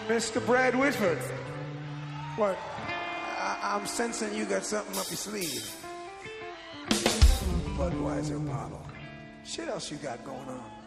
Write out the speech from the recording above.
Mr. Brad Whitford. What? I'm sensing you got something up your sleeve. Budweiser bottle. Shit else you got going on?